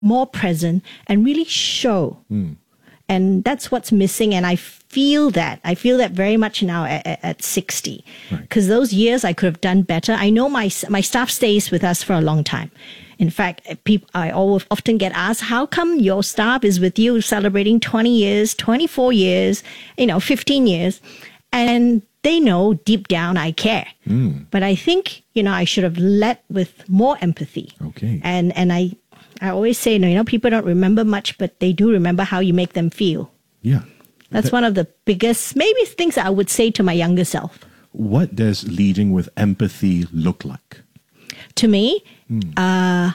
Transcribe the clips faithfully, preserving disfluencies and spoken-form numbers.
more present and really show. Mm. And that's what's missing. And I feel that. I feel that very much now at, at, at sixty. Because right. those years I could have done better. I know my my staff stays with us for a long time. In fact, people, I always often get asked, how come your staff is with you celebrating twenty years, twenty-four years, you know, fifteen years? And they know deep down I care. Mm. But I think, you know, I should have led with more empathy. Okay. And and I, I always say, you know, people don't remember much, but they do remember how you make them feel. Yeah. That's that, one of the biggest, maybe things that I would say to my younger self. What does leading with empathy look like? To me, mm. uh,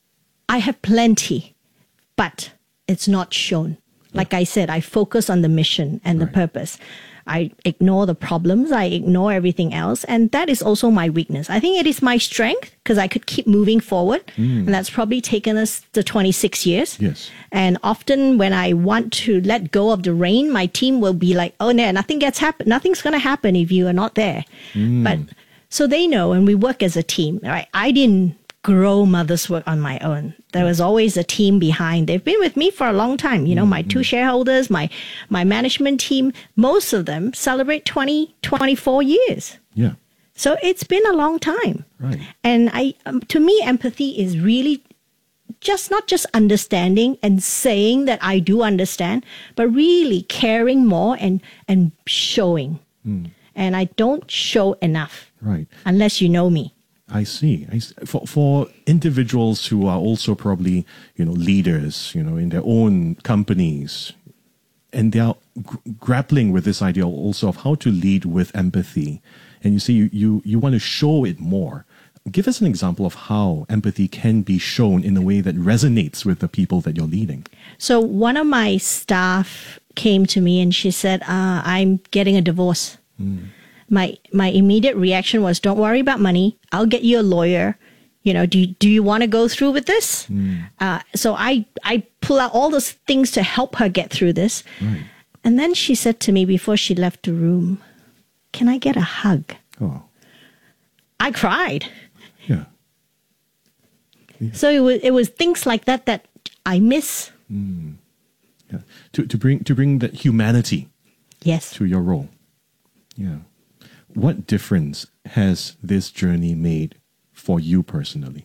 I have plenty, but it's not shown. Like yeah. I said, I focus on the mission and right. the purpose. I ignore the problems. I ignore everything else. And that is also my weakness. I think it is my strength because I could keep moving forward. Mm. And that's probably taken us to twenty-six years. Yes. And often when I want to let go of the rein, my team will be like, oh, no, nothing gets happen. Nothing's going to happen if you are not there. Mm. But so they know, and we work as a team. Right? I didn't grow Mother's Work on my own. There was always a team behind. They've been with me for a long time. You know, mm-hmm. my two shareholders, my my management team, most of them celebrate twenty, twenty-four years. Yeah. So it's been a long time. Right. And I, um, to me, empathy is really just not just understanding and saying that I do understand, but really caring more and, and showing. Mm. And I don't show enough. Right. Unless you know me. I see. I see. For for individuals who are also probably, you know, leaders, you know, in their own companies, and they are g- grappling with this idea also of how to lead with empathy, and you see, you, you you want to show it more. Give us an example of how empathy can be shown in a way that resonates with the people that you're leading. So one of my staff came to me and she said, uh, "I'm getting a divorce." Mm. My my immediate reaction was, don't worry about money. I'll get you a lawyer. You know, do you, do you want to go through with this? Mm. Uh, so I, I pull out all those things to help her get through this. Right. And then she said to me before she left the room, can I get a hug? Oh. I cried. Yeah. yeah. So it was, it was things like that that I miss. Mm. Yeah. To, to bring to bring that humanity yes. to your role. Yeah. What difference has this journey made for you personally?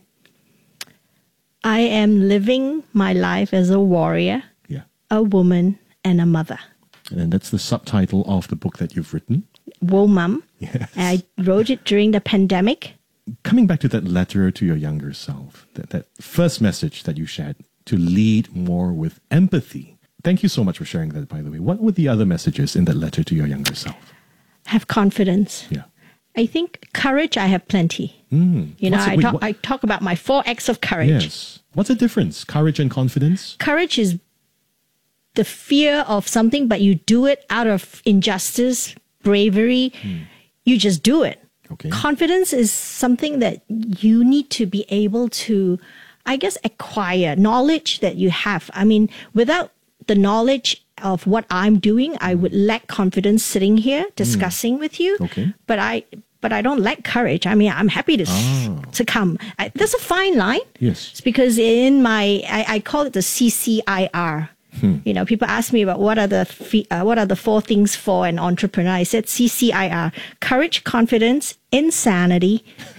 I am living my life as a warrior, yeah. a woman, and a mother. And that's the subtitle of the book that you've written. Wo Mum. Yes. I wrote it during the pandemic. Coming back to that letter to your younger self, that, that first message that you shared, to lead more with empathy. Thank you so much for sharing that, by the way. What were the other messages in that letter to your younger self? Have confidence. Yeah. I think courage, I have plenty. Mm. You know, What's it, I, wait, talk, what? I talk about my four acts of courage. Yes. What's the difference? Courage and confidence? Courage is the fear of something, but you do it out of injustice, bravery. Mm. You just do it. Okay. Confidence is something that you need to be able to, I guess, acquire knowledge that you have. I mean, without the knowledge of what I'm doing, I would lack confidence sitting here discussing mm. with you. Okay. But I, but I don't lack courage. I mean, I'm happy to ah. to come. I, there's a fine line. Yes. It's because in my, I, I call it the C C I R. Hmm. You know, people ask me about what are the fee, uh, what are the four things for an entrepreneur. I said C C I R: courage, confidence, insanity.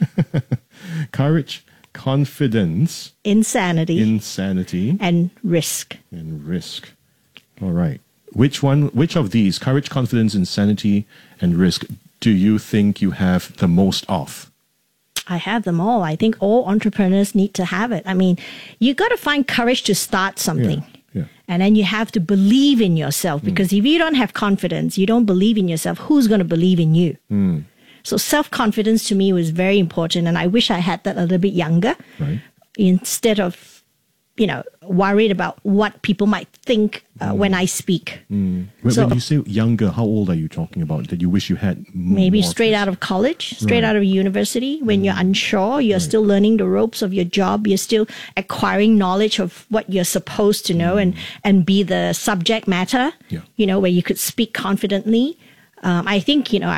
Courage, confidence, insanity, insanity, and risk. And risk. All right. Which one? Which of these, courage, confidence, insanity, and risk, do you think you have the most of? I have them all. I think all entrepreneurs need to have it. I mean, you got to find courage to start something. Yeah, yeah. And then you have to believe in yourself, because mm. if you don't have confidence, you don't believe in yourself, who's going to believe in you? Mm. So self-confidence to me was very important. And I wish I had that a little bit younger, right. instead of, you know, worried about what people might think uh, mm. when I speak. Mm. When, so, when you say younger, how old are you talking about that you wish you had more? Maybe straight out of college, straight right. out of university, when mm. you're unsure, you're right. still learning the ropes of your job, you're still acquiring knowledge of what you're supposed to know mm. and, and be the subject matter, yeah. you know, where you could speak confidently. Um, I think, you know, I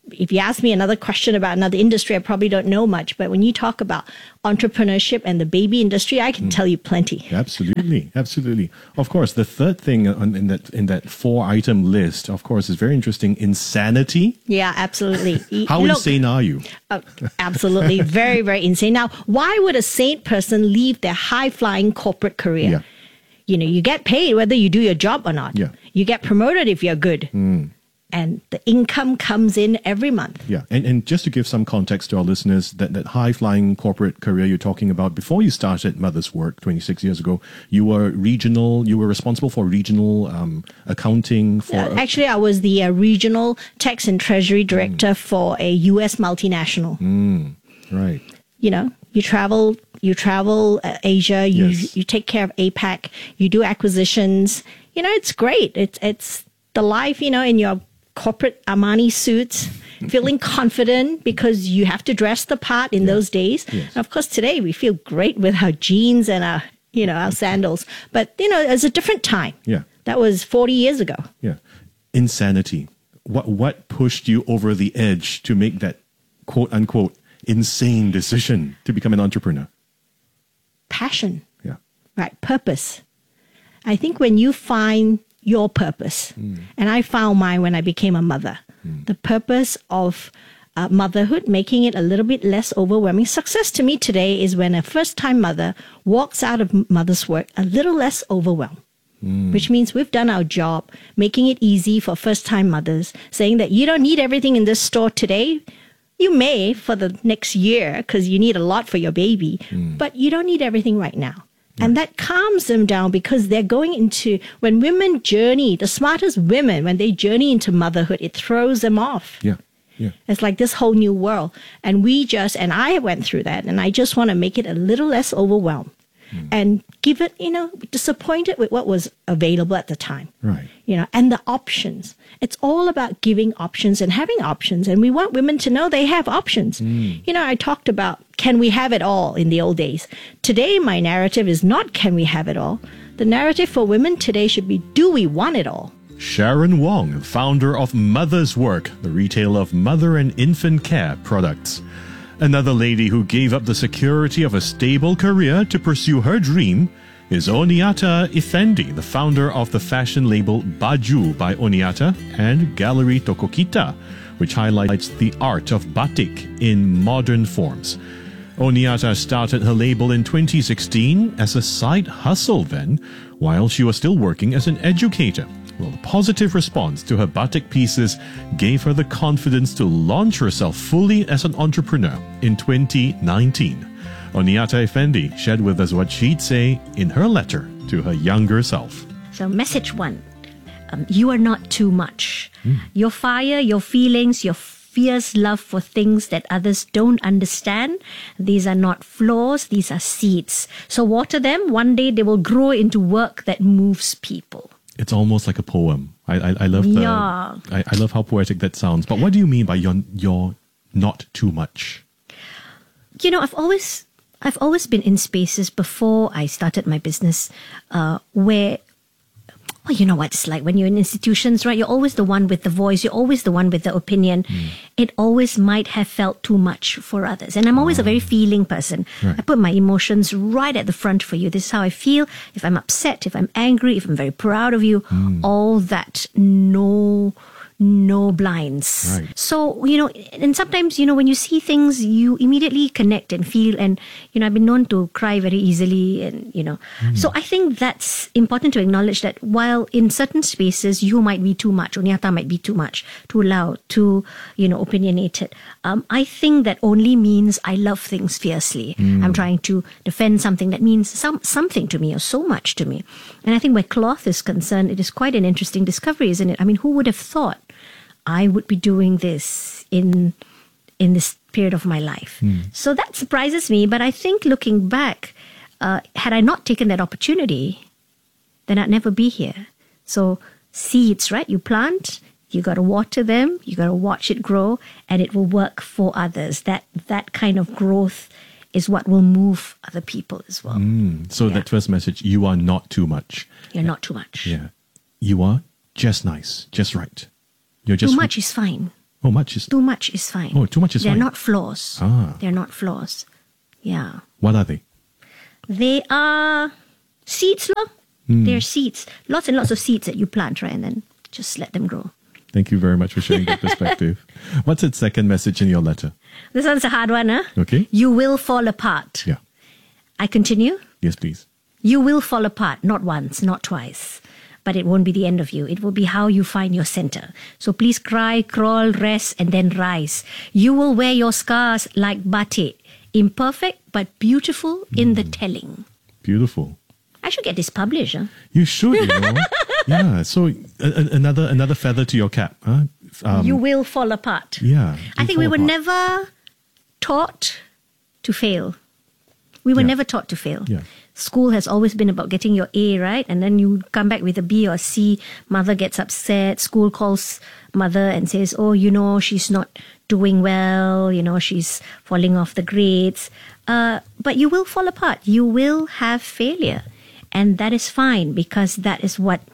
if you ask me another question about another industry, I probably don't know much. But when you talk about entrepreneurship and the baby industry, I can mm. tell you plenty. Absolutely, absolutely. Of course, the third thing on, in that in that four-item list, of course, is very interesting. Insanity. Yeah, absolutely. How Look, insane are you? Uh, absolutely, very, very insane. Now, why would a sane person leave their high-flying corporate career? Yeah. You know, you get paid whether you do your job or not. Yeah. You get promoted if you're good. Mm. And the income comes in every month. Yeah. And, and just to give some context to our listeners, that, that high-flying corporate career you're talking about, before you started Mother's Work twenty-six years ago, you were regional, you were responsible for regional um, accounting. For uh, Actually, I was the uh, regional tax and treasury director mm. for a U S multinational. Mm. Right. You know, you travel, you travel uh, Asia, you, yes. you take care of APAC, you do acquisitions. You know, it's great. It's, it's the life, you know, in your corporate Armani suits, feeling confident because you have to dress the part in yeah. those days. Yes. And of course, today we feel great with our jeans and our, you know, our sandals. But, you know, it's a different time. Yeah. That was forty years ago. Yeah. Insanity. What, what pushed you over the edge to make that quote unquote insane decision to become an entrepreneur? Passion. Yeah. Right. Purpose. I think when you find your purpose. Mm. And I found mine when I became a mother. Mm. The purpose of uh, motherhood, making it a little bit less overwhelming. Success to me today is when a first-time mother walks out of Mother's Work a little less overwhelmed, mm. which means we've done our job, making it easy for first-time mothers, saying that you don't need everything in this store today. You may for the next year because you need a lot for your baby, mm. but you don't need everything right now. And that calms them down because they're going into, when women journey, the smartest women, when they journey into motherhood, it throws them off. Yeah, yeah. It's like this whole new world. And we just, and I went through that, and I just want to make it a little less overwhelmed. Mm. And give it, you know, disappointed with what was available at the time. Right. You know, and the options. It's all about giving options and having options. And we want women to know they have options. Mm. You know, I talked about, can we have it all in the old days? Today, my narrative is not, can we have it all? The narrative for women today should be, do we want it all? Sharon Wong, founder of Mother's Work, the retailer of mother and infant care products. Another lady who gave up the security of a stable career to pursue her dream is Oniata Effendi, the founder of the fashion label Baju by Oniata and Gallery Tokokita, which highlights the art of batik in modern forms. Oniata started her label in twenty sixteen as a side hustle then, while she was still working as an educator. Well, the positive response to her batik pieces gave her the confidence to launch herself fully as an entrepreneur in twenty nineteen. Oniata Effendi shared with us what she'd say in her letter to her younger self. So message one, um, you are not too much. Mm. Your fire, your feelings, your fierce love for things that others don't understand, these are not flaws, these are seeds. So water them, one day they will grow into work that moves people. It's almost like a poem. I I, I love the yeah. I, I love how poetic that sounds. But what do you mean by you're, you're not too much? You know, I've always I've always been in spaces before I started my business uh, where, well, you know what it's like when you're in institutions, right? You're always the one with the voice. You're always the one with the opinion. Mm. It always might have felt too much for others. And I'm always oh. a very feeling person. Right. I put my emotions right at the front for you. This is how I feel. If I'm upset, if I'm angry, if I'm very proud of you, mm. all that, no... no blinds. Right. So, you know, and sometimes, you know, when you see things, you immediately connect and feel, and, you know, I've been known to cry very easily and, you know, mm. so I think that's important to acknowledge that while in certain spaces you might be too much, Oniata might be too much, too loud, too, you know, opinionated. Um, I think that only means I love things fiercely. Mm. I'm trying to defend something that means some something to me or so much to me. And I think where cloth is concerned, it is quite an interesting discovery, isn't it? I mean, who would have thought I would be doing this in in this period of my life? Mm. So that surprises me. But I think looking back, uh, had I not taken that opportunity, then I'd never be here. So seeds, right? You plant, you got to water them, you got to watch it grow, and it will work for others. That that kind of growth is what will move other people as well. Mm. So yeah. That first message, you are not too much. You're not too much. Yeah. You are just nice, just right. You're just too much is fine. Oh, much is... Too much is fine. Oh, too much is They're fine. They're not flaws. Ah. They're not flaws. Yeah. What are they? They are seeds, lo. Mm. They're seeds. Lots and lots of seeds that you plant, right? And then just let them grow. Thank you very much for sharing that perspective. What's the second message in your letter? This one's a hard one, huh? Okay. You will fall apart. Yeah. I continue. Yes, please. You will fall apart, not once, not twice. But it won't be the end of you. It will be how you find your center. So please cry, crawl, rest, and then rise. You will wear your scars like batik. Imperfect, but beautiful in mm. the telling. Beautiful. I should get this published. Huh? You should, you know. Yeah, so a, a, another another feather to your cap. Huh? Um, you will fall apart. Yeah. I think we were apart. never taught to fail. We were Yeah. never taught to fail. Yeah. School has always been about getting your A, right? And then you come back with a B or C. Mother gets upset. School calls mother and says, oh, you know, she's not doing well. You know, she's falling off the grades. Uh, but you will fall apart. You will have failure. And that is fine because that is what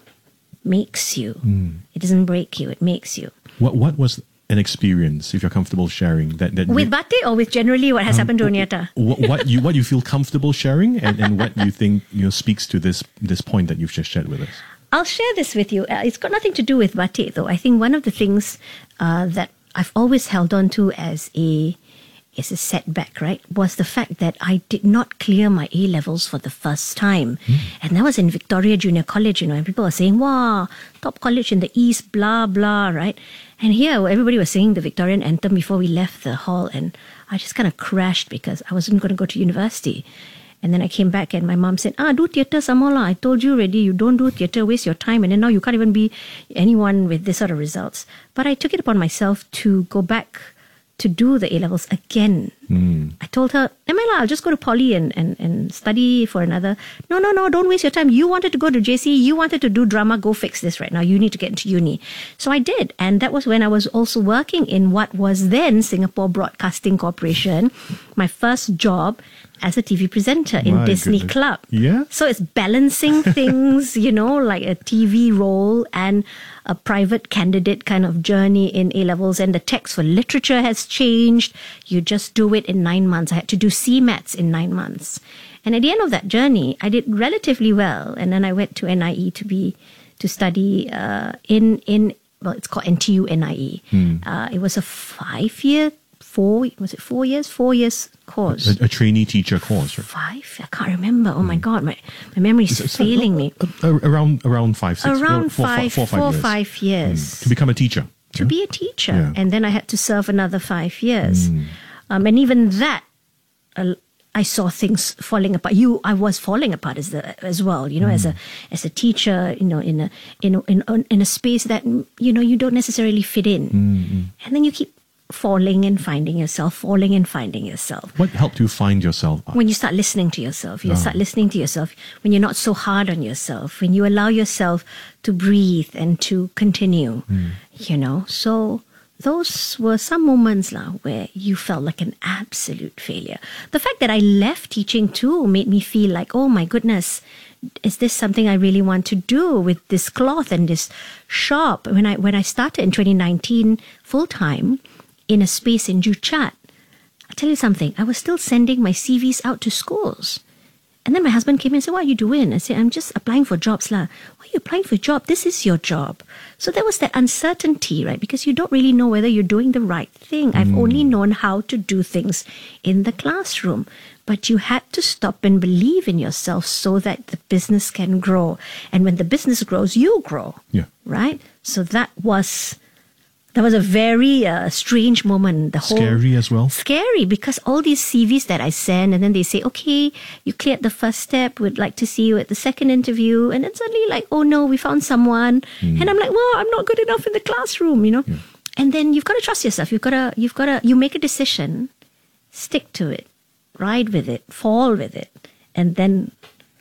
makes you. Mm. It doesn't break you. It makes you. What What was an experience, if you're comfortable sharing, that that With you, batik or with generally what has um, happened to Onyata? what, what you what you feel comfortable sharing, and, and what you think you know speaks to this this point that you've just shared with us. I'll share this with you. Uh, it's got nothing to do with batik, though. I think one of the things uh, that I've always held on to as a as a setback, right, was the fact that I did not clear my A levels for the first time, mm. and that was in Victoria Junior College. You know, and people were saying, "Wow, top college in the East, blah blah," right? And here, everybody was singing the Victorian anthem before we left the hall, and I just kind of crashed because I wasn't going to go to university. And then I came back and my mom said, ah, do theatre some more lah. I told you already, you don't do theatre, waste your time. And then now you can't even be anyone with this sort of results. But I took it upon myself to go back to do the A-levels again. Mm. I told her, Emela, I'll just go to poly and, and, and study for another. No, no, no, don't waste your time. You wanted to go to J C, you wanted to do drama, go fix this right now. You need to get into uni. So I did. And that was when I was also working in what was then Singapore Broadcasting Corporation, my first job as a T V presenter in My Disney goodness. Club. Yeah. So it's balancing things, you know, like a T V role and a private candidate kind of journey in A-levels. And the text for literature has changed. You just do it in nine months. I had to do C MATs in nine months. And at the end of that journey, I did relatively well. And then I went to N I E to be, to study uh, in, in, well, it's called N T U N I E. Hmm. Uh, it was a five-year Four, was it four years? Four years course. A, a trainee teacher course, right? Five? I can't remember. Oh my God, my, my memory is So- so- failing me. uh, uh, around around five, six, Around four, four, five, four, four, five five years. years. Mm. To become a teacher. To yeah? be a teacher. Yeah. And then I had to serve another five years. Um, and even that, uh, I saw things falling apart. You, I was falling apart as the, as well. You know, as a as a teacher. You know, in a in a, in a, in a space that you know you don't necessarily fit in. Mm-hmm. And then you keep falling and finding yourself, falling and finding yourself. What helped you find yourself? When you start listening to yourself, you Oh. start listening to yourself, when you're not so hard on yourself, when you allow yourself to breathe and to continue, mm. you know. So those were some moments lah, where you felt like an absolute failure. The fact that I left teaching too made me feel like, oh my goodness, is this something I really want to do with this cloth and this shop? When I when I started in twenty nineteen full time, in a space in Joo Chiat, I tell you something, I was still sending my C Vs out to schools. And then my husband came in and said, what are you doing? I said, I'm just applying for jobs lah. Why are you applying for a job? This is your job. So there was that uncertainty, right? Because you don't really know whether you're doing the right thing. I've only known how to do things in the classroom. But you had to stop and believe in yourself so that the business can grow. And when the business grows, you grow. Yeah. Right? So that was... That was a very uh, strange moment. The whole Scary as well? Scary because all these C Vs that I send, and then they say, okay, you cleared the first step. We'd like to see you at the second interview. And then suddenly like, oh no, we found someone. Mm. And I'm like, well, I'm not good enough in the classroom, you know. Yeah. And then you've got to trust yourself. You've got to, you've got to, you make a decision, stick to it, ride with it, fall with it, and then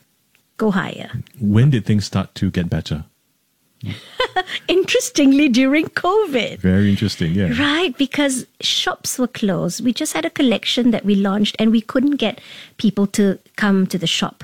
go higher. When did things start to get better? Interestingly, during COVID. Very interesting, yeah. Right, because shops were closed. We just had a collection that we launched and we couldn't get people to come to the shop.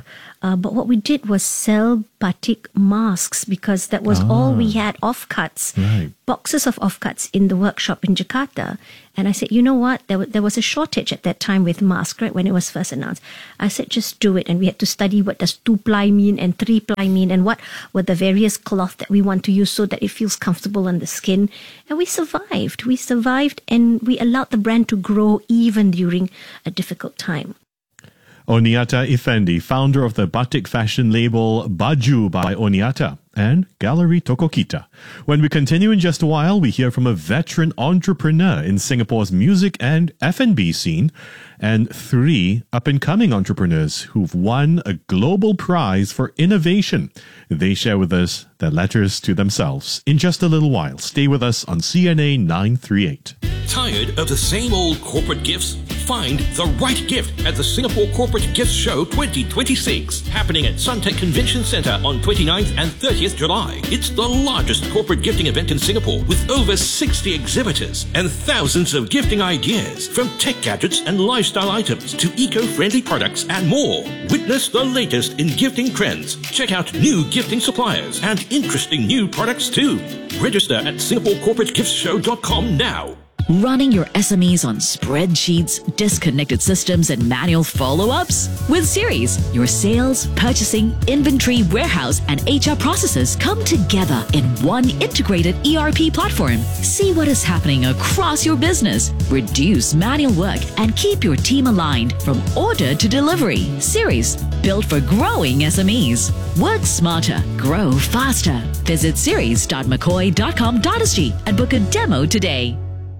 Uh, but what we did was sell batik masks because that was Ah. all we had, offcuts, Right. boxes of offcuts in the workshop in Jakarta. And I said, you know what? There, w- there was a shortage at that time with masks, right, when it was first announced. I said, just do it. And we had to study what does two-ply mean and three-ply mean and what were the various cloth that we want to use so that it feels comfortable on the skin. And we survived. We survived and we allowed the brand to grow even during a difficult time. Oniata Effendi, founder of the batik fashion label Baju by Oniata and Gallery Tokokita. When we continue in just a while, we hear from a veteran entrepreneur in Singapore's music and F and B scene and three up-and-coming entrepreneurs who've won a global prize for innovation. They share with us their letters to themselves in just a little while. Stay with us on C N A nine thirty-eight. Tired of the same old corporate gifts? Find the right gift at the Singapore Corporate Gifts Show twenty twenty-six, happening at Suntec Convention Centre on twenty-ninth and thirtieth July. It's the largest corporate gifting event in Singapore with over sixty exhibitors and thousands of gifting ideas, from tech gadgets and lifestyle items to eco-friendly products and more. Witness the latest in gifting trends. Check out new gifting suppliers and interesting new products too. Register at singapore corporate gifts show dot com now. Running your S M Es on spreadsheets, disconnected systems, and manual follow-ups? With Series, your sales, purchasing, inventory, warehouse, and H R processes come together in one integrated E R P platform. See what is happening across your business, reduce manual work, and keep your team aligned from order to delivery. Series, built for growing S M Es. Work smarter, grow faster. Visit series dot mccoy dot com dot s g and book a demo today.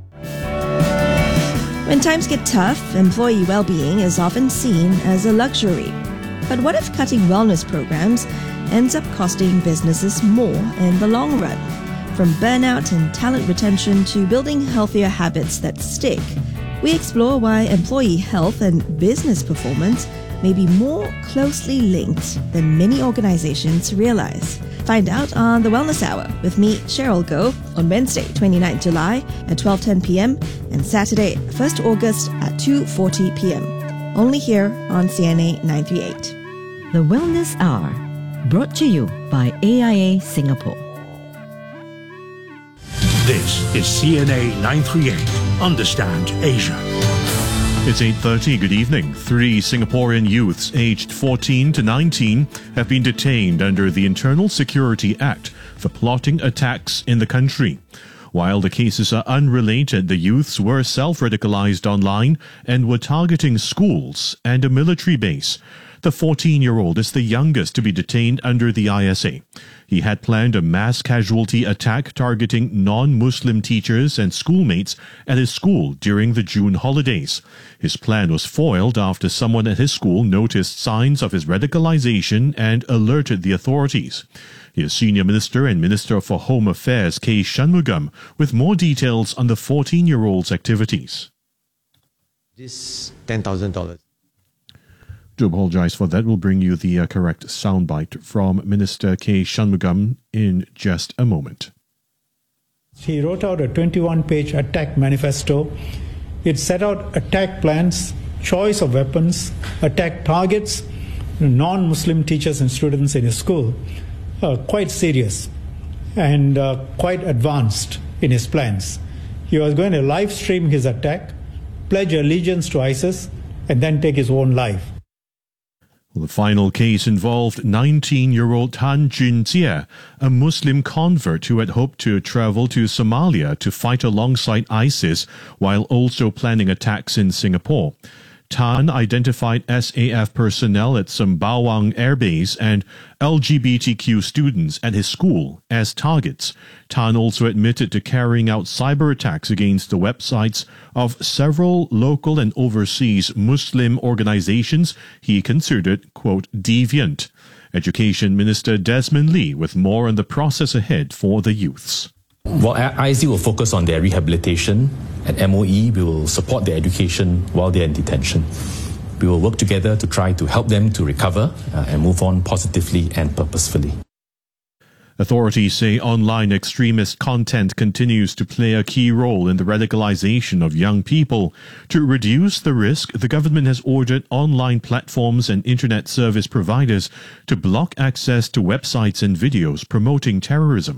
When times get tough, employee well-being is often seen as a luxury. But what if cutting wellness programs ends up costing businesses more in the long run? From burnout and talent retention to building healthier habits that stick, we explore why employee health and business performance may be more closely linked than many organizations realize. Find out on The Wellness Hour with me, Cheryl Goh, on Wednesday, twenty-ninth July at twelve ten p.m. and Saturday, first August at two forty p.m. Only here on C N A nine thirty-eight. The Wellness Hour, brought to you by A I A Singapore. This is C N A nine thirty-eight. Understand Asia. It's eight thirty. Good evening. Three Singaporean youths aged fourteen to nineteen have been detained under the Internal Security Act for plotting attacks in the country. While the cases are unrelated, the youths were self-radicalized online and were targeting schools and a military base. The fourteen-year-old is the youngest to be detained under the I S A. He had planned a mass casualty attack targeting non-Muslim teachers and schoolmates at his school during the June holidays. His plan was foiled after someone at his school noticed signs of his radicalization and alerted the authorities. Here's Senior Minister and Minister for Home Affairs K. Shanmugam with more details on the fourteen-year-old's activities. This ten thousand dollars. Do apologize for that. We'll bring you the uh, correct soundbite from Minister K. Shanmugam in just a moment. He wrote out a twenty-one page attack manifesto. It set out attack plans, choice of weapons, attack targets, non-Muslim teachers and students in his school. Uh, quite serious and uh, quite advanced in his plans. He was going to live stream his attack, pledge allegiance to ISIS, and then take his own life. The final case involved nineteen-year-old Tan Junjie, a Muslim convert who had hoped to travel to Somalia to fight alongside ISIS while also planning attacks in Singapore. Tan identified S A F personnel at Sembawang Air Base and L G B T Q students at his school as targets. Tan also admitted to carrying out cyber attacks against the websites of several local and overseas Muslim organizations he considered, quote, deviant. Education Minister Desmond Lee with more on the process ahead for the youths. Well, I S D will focus on their rehabilitation. At M O E, we will support their education while they're in detention. We will work together to try to help them to recover uh, and move on positively and purposefully. Authorities say online extremist content continues to play a key role in the radicalization of young people. To reduce the risk, the government has ordered online platforms and internet service providers to block access to websites and videos promoting terrorism.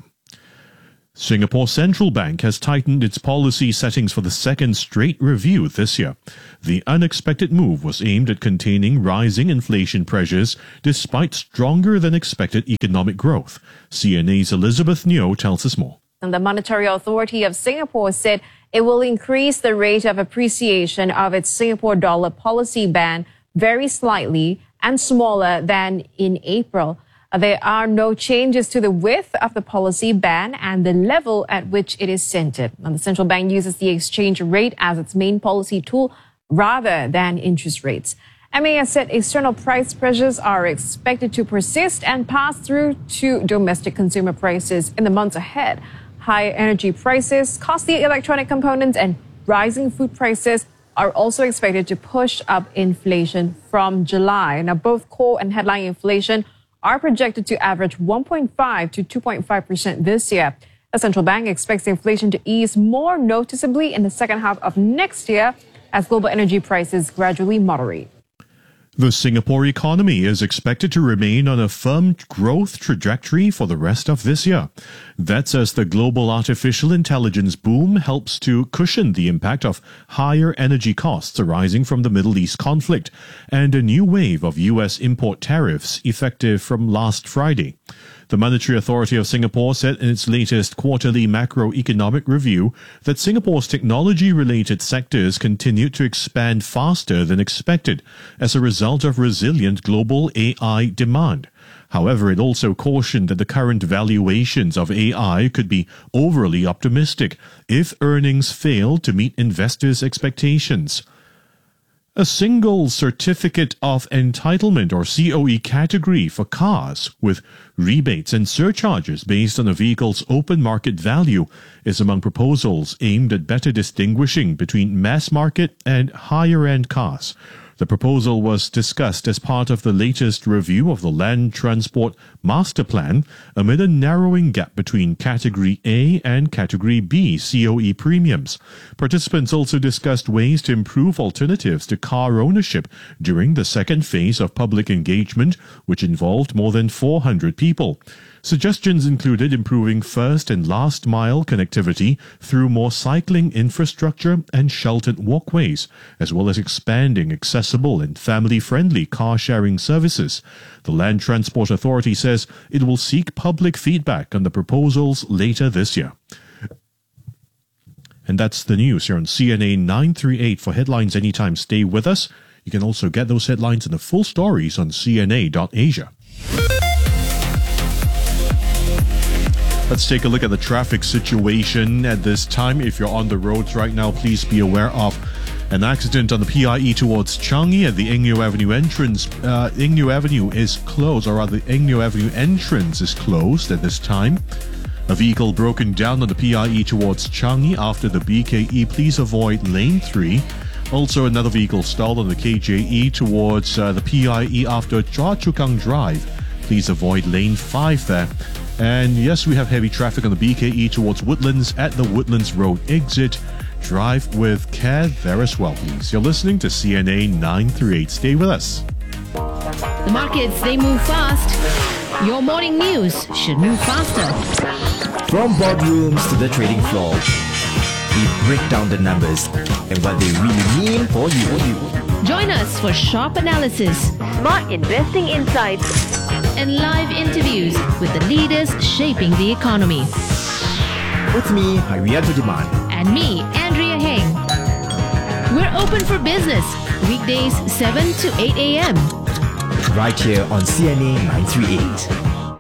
Singapore Central Bank has tightened its policy settings for the second straight review this year. The unexpected move was aimed at containing rising inflation pressures despite stronger than expected economic growth. C N A's Elizabeth Neo tells us more. And the Monetary Authority of Singapore said it will increase the rate of appreciation of its Singapore dollar policy band very slightly and smaller than in April. There are no changes to the width of the policy band and the level at which it is centered. And the central bank uses the exchange rate as its main policy tool rather than interest rates. M A S said external price pressures are expected to persist and pass through to domestic consumer prices in the months ahead. Higher energy prices, costly electronic components, and rising food prices are also expected to push up inflation from July. Now, both core and headline inflation are projected to average one point five to two point five percent this year. The central bank expects inflation to ease more noticeably in the second half of next year as global energy prices gradually moderate. The Singapore economy is expected to remain on a firm growth trajectory for the rest of this year. That's as the global artificial intelligence boom helps to cushion the impact of higher energy costs arising from the Middle East conflict and a new wave of U S import tariffs effective from last Friday. The Monetary Authority of Singapore said in its latest quarterly macroeconomic review that Singapore's technology-related sectors continued to expand faster than expected as a result of resilient global A I demand. However, it also cautioned that the current valuations of A I could be overly optimistic if earnings fail to meet investors' expectations. A single certificate of entitlement or C O E category for cars with rebates and surcharges based on a vehicle's open market value is among proposals aimed at better distinguishing between mass market and higher-end cars. The proposal was discussed as part of the latest review of the Land Transport Master Plan amid a narrowing gap between Category A and Category B C O E premiums. Participants also discussed ways to improve alternatives to car ownership during the second phase of public engagement, which involved more than four hundred people. Suggestions included improving first and last mile connectivity through more cycling infrastructure and sheltered walkways, as well as expanding accessible and family-friendly car-sharing services. The Land Transport Authority says it will seek public feedback on the proposals later this year. And that's the news here on C N A nine thirty-eight. For headlines anytime, stay with us. You can also get those headlines and the full stories on C N A dot asia. Let's take a look at the traffic situation at this time. If you're on the roads right now, please be aware of an accident on the P I E towards Changi at the Eng Neo Avenue entrance. Uh, Eng Neo Avenue is closed, or rather, Eng Neo Avenue entrance is closed at this time. A vehicle broken down on the P I E towards Changi after the B K E. Please avoid lane three. Also, another vehicle stalled on the K J E towards uh, the P I E after Chua Chu Kang Drive. Please avoid lane five there. And yes, we have heavy traffic on the B K E towards Woodlands at the Woodlands Road exit. Drive with care there as well, please. You're listening to C N A nine thirty-eight. Stay with us. The markets, they move fast. Your morning news should move faster. From boardrooms to the trading floor, we break down the numbers and what they really mean for you. Join us for sharp analysis, smart investing insights, and live interviews with the leaders shaping the economy. With me, Harianto Demand. And me, Andrea Heng. We're open for business, weekdays seven to eight a.m. Right here on C N A nine thirty-eight.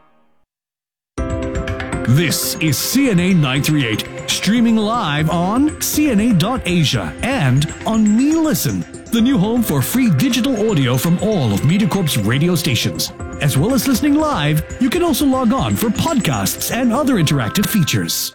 This is C N A nine thirty-eight, streaming live on C N A dot asia and on Me Listen, the new home for free digital audio from all of MediaCorp's radio stations. As well as listening live, you can also log on for podcasts and other interactive features.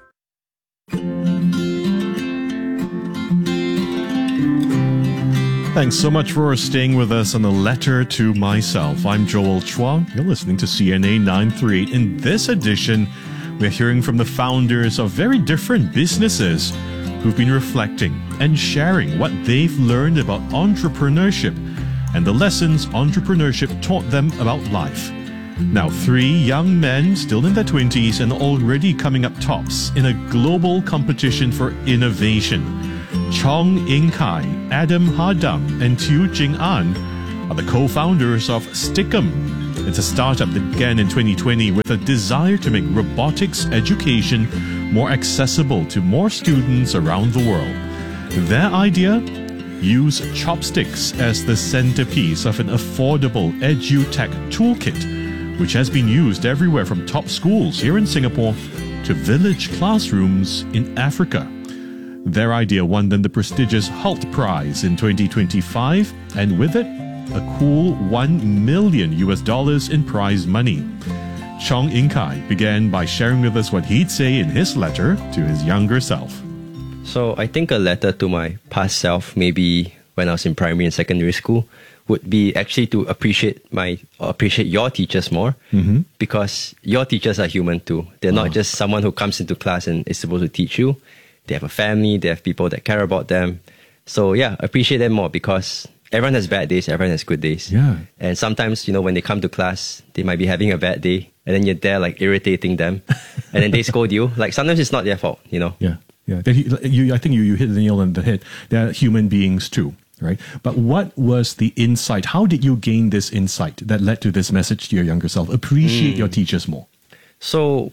Thanks so much for staying with us on The Letter to Myself. I'm Joel Chua. You're listening to C N A nine thirty-eight. In this edition, we're hearing from the founders of very different businesses who've been reflecting and sharing what they've learned about entrepreneurship and the lessons entrepreneurship taught them about life. Now, three young men still in their twenties and already coming up tops in a global competition for innovation. Chong Ing Kai, Adam Hadam, and Tiu Jing An are the co-founders of Stickum. It's a startup that began in twenty twenty with a desire to make robotics education more accessible to more students around the world. Their idea? Use chopsticks as the centerpiece of an affordable edutech toolkit, which has been used everywhere from top schools here in Singapore to village classrooms in Africa. Their idea won them the prestigious Hult Prize in twenty twenty-five, and with it, a cool one million U S dollars in prize money. Chong Ing Kai began by sharing with us what he'd say in his letter to his younger self. So I think a letter to my past self, maybe when I was in primary and secondary school, would be actually to appreciate my appreciate your teachers more, mm-hmm. because your teachers are human too. They're not oh. just someone who comes into class and is supposed to teach you. They have a family, they have people that care about them. So yeah, appreciate them more, because everyone has bad days, everyone has good days. Yeah. And sometimes, you know, when they come to class, they might be having a bad day, and then you're there like irritating them, and then they scold you. Like sometimes it's not their fault, you know. Yeah, yeah. You, I think you, you hit the nail on the head. They're human beings too, right? But what was the insight? How did you gain this insight that led to this message to your younger self? Appreciate mm. your teachers more. So,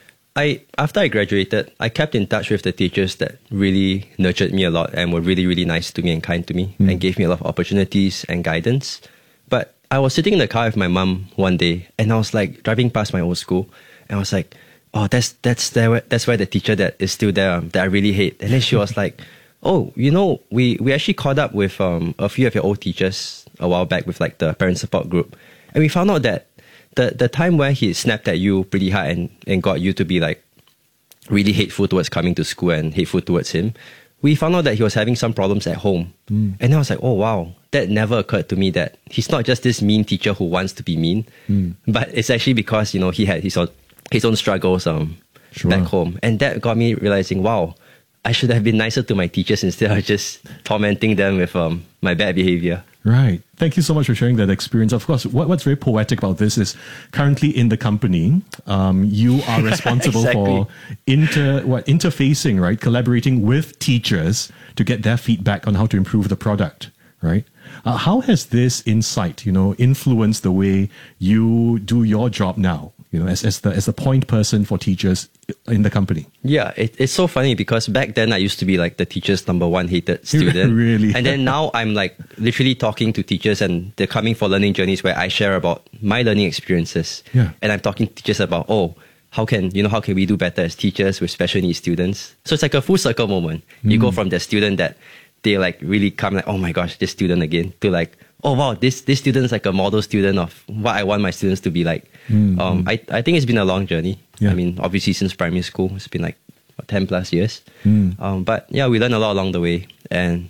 I after I graduated, I kept in touch with the teachers that really nurtured me a lot and were really, really nice to me and kind to me mm. and gave me a lot of opportunities and guidance. But I was sitting in the car with my mum one day, and I was like driving past my old school, and I was like, oh, that's that's there, that's where the teacher that is still there um, that I really hate. And then she was like, oh, you know, we, we actually caught up with um, a few of your old teachers a while back with like the parent support group, and we found out that the the time where he snapped at you pretty hard and, and got you to be like really hateful towards coming to school and hateful towards him, we found out that he was having some problems at home. Mm. And I was like, oh wow, that never occurred to me, that he's not just this mean teacher who wants to be mean, mm. but it's actually because, you know, he had his own, his own struggles um, sure. back home. And that got me realizing, wow, I should have been nicer to my teachers instead of just tormenting them with um, my bad behavior. Right. Thank you so much for sharing that experience. Of course, what, what's very poetic about this is currently in the company, um, you are responsible exactly. for inter what interfacing, right? Collaborating with teachers to get their feedback on how to improve the product, right? Uh, how has this insight, you know, influenced the way you do your job now? You know, as as the as the point person for teachers in the company. Yeah, it, it's so funny because back then I used to be like the teacher's number one hated student. Really? And then now I'm like literally talking to teachers, and they're coming for learning journeys where I share about my learning experiences. Yeah. And I'm talking to teachers about, oh, how can, you know, how can we do better as teachers with special needs students? So it's like a full circle moment. Mm. You go from the student that they like really come like, oh my gosh, this student again, to like, oh wow, this this student's like a model student of what I want my students to be like. Mm, um, mm. I, I think it's been a long journey. Yeah. I mean, obviously since primary school, it's been like what, ten plus years. Mm. Um, but yeah, we learned a lot along the way. And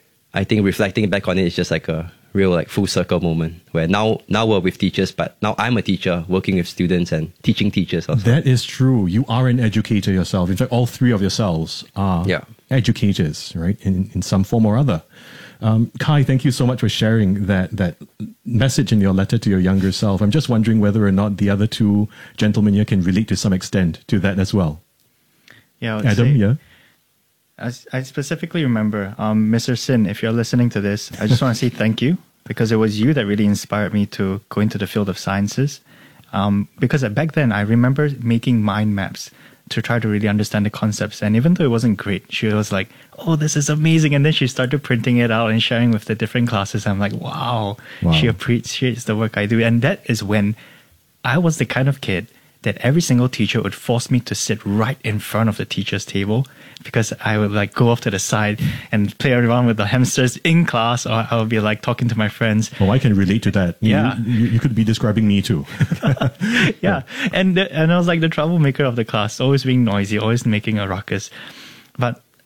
I think reflecting back on it is just like a real like full circle moment where now now we're with teachers, but now I'm a teacher working with students and teaching teachers also. That is true. You are an educator yourself. In fact, all three of yourselves are yeah. educators, right? In, in some form or other. Um, Kai, thank you so much for sharing that that message in your letter to your younger self. I'm just wondering whether or not the other two gentlemen here can relate to some extent to that as well. Yeah, I would Adam, say, yeah. I, I specifically remember, um, Mister Sin, if you're listening to this, I just want to say thank you, because it was you that really inspired me to go into the field of sciences. Um, because back then, I remember making mind maps to try to really understand the concepts. And even though it wasn't great, she was like, oh, this is amazing. And then she started printing it out and sharing with the different classes. I'm like, wow, wow. She appreciates the work I do. And that is when I was the kind of kid that every single teacher would force me to sit right in front of the teacher's table, because I would like go off to the side and play around with the hamsters in class, or I would be like talking to my friends. Oh, I can relate to that. Yeah. You, you, you could be describing me too. yeah. yeah. And, the, and I was like the troublemaker of the class, always being noisy, always making a ruckus. But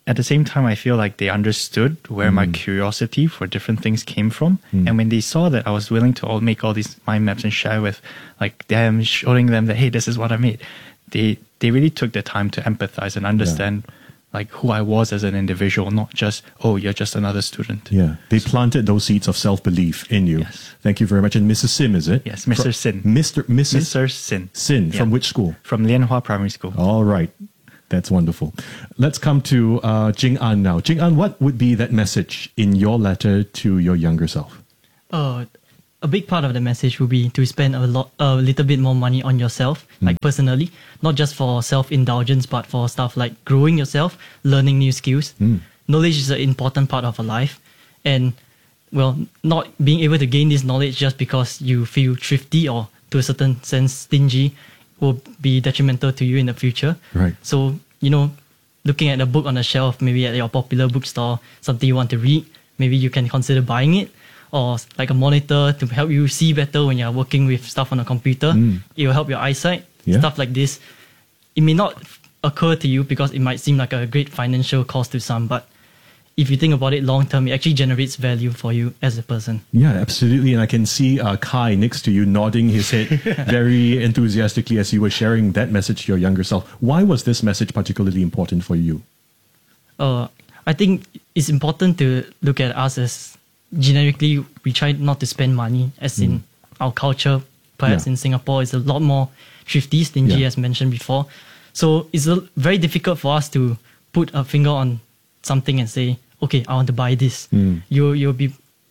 at the same time, I feel like they understood where mm. my curiosity for different things came from. Mm. And when they saw that I was willing to all make all these mind maps and share with like them, showing them that, hey, this is what I made, they they really took the time to empathize and understand yeah. like who I was as an individual, not just, oh, you're just another student. Yeah, they planted those seeds of self-belief in you. Yes. Thank you very much. And Missus Sim, is it? Yes, Mister From, Sin. Mister Missus Mister Sin. Sin, yeah. from which school? From Lianhua Primary School. All right. That's wonderful. Let's come to uh, Jing An now. Jing An, what would be that message in your letter to your younger self? Uh, a big part of the message would be to spend a lot, a little bit more money on yourself, mm. like personally, not just for self-indulgence, but for stuff like growing yourself, learning new skills. Mm. Knowledge is an important part of a life, and well, not being able to gain this knowledge just because you feel thrifty or to a certain sense stingy will be detrimental to you in the future. Right. So, you know, looking at a book on the shelf, maybe at your popular bookstore, something you want to read, maybe you can consider buying it. Or like a monitor to help you see better when you're working with stuff on a computer. Mm. It will help your eyesight. Yeah. Stuff like this. It may not occur to you because it might seem like a great financial cost to some, but if you think about it long term, it actually generates value for you as a person. Yeah, absolutely. And I can see uh, Kai next to you nodding his head very enthusiastically as you were sharing that message to your younger self. Why was this message particularly important for you? Uh, I think it's important to look at us as generically, we try not to spend money, as mm. in our culture, perhaps yeah. in Singapore, is a lot more thrifty, stingy, yeah. as mentioned before. So it's a, very difficult for us to put a finger on something and say, okay, I want to buy this. Mm. You, you'll be,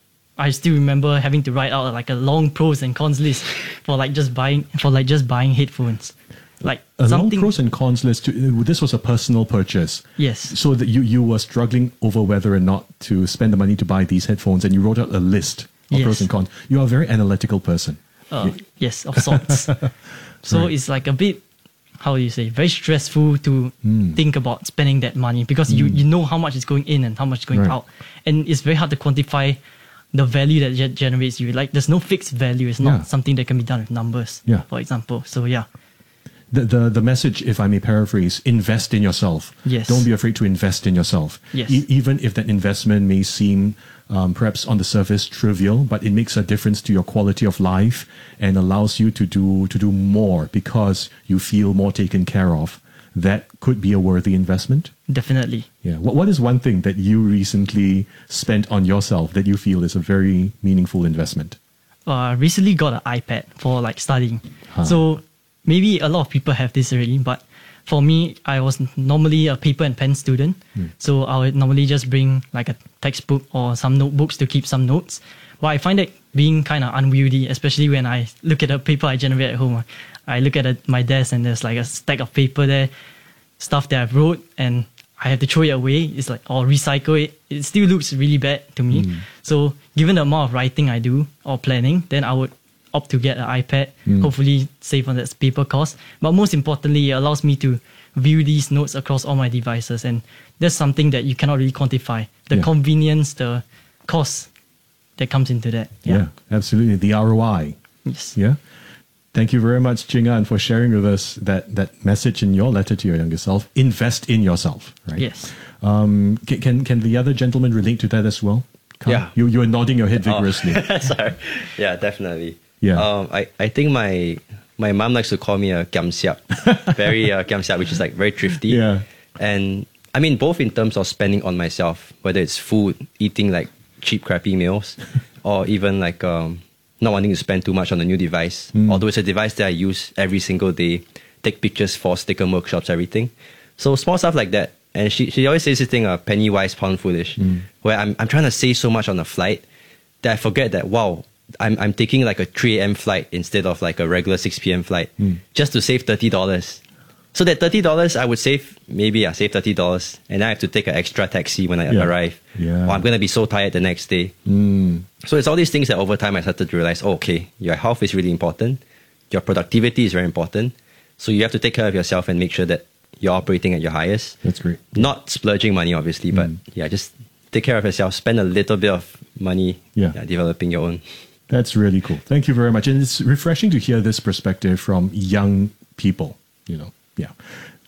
I still remember having to write out like a long pros and cons list for like just buying, for like just buying headphones. Like a something, long pros and cons list. To, this was a personal purchase. Yes. So that you, you were struggling over whether or not to spend the money to buy these headphones, and you wrote out a list of yes. pros and cons. You are a very analytical person. Uh, yes, of sorts. So right. it's like a bit, how do you say, very stressful to mm. think about spending that money because mm. you, you know how much is going in and how much is going right. out. And it's very hard to quantify the value that it generates you. Like there's no fixed value. It's not yeah. something that can be done with numbers, yeah. for example. So yeah. The, the the message, if I may paraphrase, invest in yourself. Yes. Don't be afraid to invest in yourself. Yes. E- even if that investment may seem um, perhaps on the surface trivial, but it makes a difference to your quality of life and allows you to do to do more because you feel more taken care of. That could be a worthy investment. Definitely. Yeah. What What is one thing that you recently spent on yourself that you feel is a very meaningful investment? Uh, I recently got an iPad for like studying. Huh. So maybe a lot of people have this already, but for me, I was normally a paper and pen student. Mm. So I would normally just bring like a textbook or some notebooks to keep some notes. But I find that being kind of unwieldy, especially when I look at the paper I generate at home. I look at a, my desk and there's like a stack of paper there, stuff that I've wrote, and I have to throw it away. It's like, or recycle it. It still looks really bad to me. Mm. So given the amount of writing I do or planning, then I would opt to get an iPad, mm. hopefully save on that paper cost. But most importantly, it allows me to view these notes across all my devices. And that's something that you cannot really quantify. The yeah. convenience, the cost that comes into that. Yeah. yeah, absolutely. The R O I. Yes. Yeah. Thank you very much, Jing An, for sharing with us that, that message in your letter to your younger self. Invest in yourself, right? Yes. Um, can, can, can the other gentleman relate to that as well? Carl? Yeah. You, you are nodding your head vigorously. Oh, sorry. Yeah, definitely. Yeah. Um, I, I think my my mom likes to call me a kiam siap, very uh, kiam siap, which is like very thrifty. Yeah. And I mean, both in terms of spending on myself, whether it's food, eating like cheap, crappy meals, or even like um, not wanting to spend too much on a new device. Mm. Although it's a device that I use every single day, take pictures for sticker workshops, everything. So small stuff like that. And she, she always says this thing, uh, penny wise, pound foolish, mm. where I'm I'm trying to save so much on a flight that I forget that, wow, I'm I'm taking like a three a.m. flight instead of like a regular six p.m. flight mm. just to save thirty dollars. So that thirty dollars I would save, maybe I save thirty dollars and I have to take an extra taxi when I yeah. arrive. Yeah. Or I'm going to be so tired the next day. Mm. So it's all these things that over time I started to realize, oh, okay, your health is really important. Your productivity is very important. So you have to take care of yourself and make sure that you're operating at your highest. That's great. Not splurging money, obviously, but mm. yeah, just take care of yourself. Spend a little bit of money yeah. Yeah, developing your own. That's really cool. Thank you very much. And it's refreshing to hear this perspective from young people, you know. Yeah.